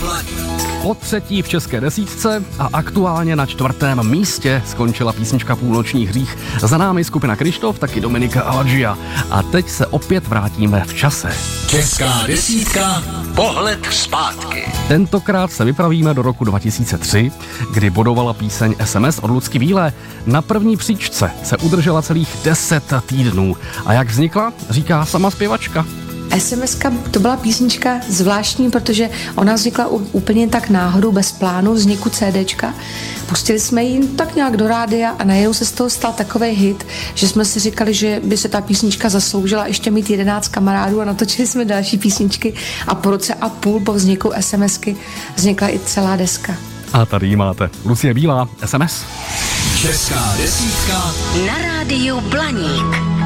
Po třetí v české desítce a aktuálně na 4. místě skončila písnička Půlnoční hřích. Za námi skupina Kryštof, taky Dominika Aladžia. A teď se opět vrátíme v čase. Česká desítka, pohled zpátky. Tentokrát se vypravíme do roku 2003, kdy bodovala píseň SMS od Lucky Bílé. Na první příčce se udržela celých 10 týdnů. A jak vznikla, říká sama zpěvačka. SMS-ka to byla písnička zvláštní, protože ona vznikla úplně tak náhodou, bez plánu vzniku CDčka. Pustili jsme ji tak nějak do rádia a najednou se z toho stal takový hit, že jsme si říkali, že by se ta písnička zasloužila ještě mít 11 kamarádů a natočili jsme další písničky a po roce a půl po vzniku SMSky vznikla i celá deska. A tady ji máte. Lucie Bílá, SMS. Česká desítka na rádiu Blaník.